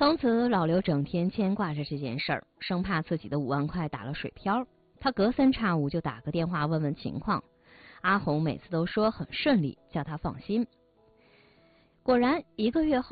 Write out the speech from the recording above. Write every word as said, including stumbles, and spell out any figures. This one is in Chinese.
从此老刘整天牵挂着这件事儿，生怕自己的五万块打了水漂。他隔三差五就打个电话问问情况，阿红每次都说很顺利，叫他放心。果然一个月后